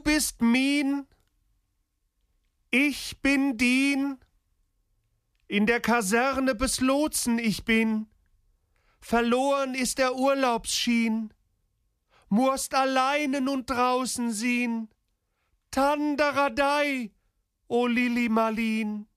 bist min, ich bin din, in der Kaserne bis Lotsen ich bin, verloren ist der Urlaubsschien, musst alleine nun draußen sehen, Tandaradei, o Lili Marleen.